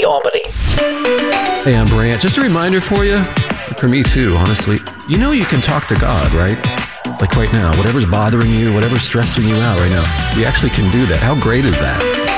Albany. Hey, I'm Brant. Just a reminder for you, for me too, honestly. You know you can talk to God, right? Like right now, whatever's bothering you, whatever's stressing you out right now, we actually can do that. How great is that?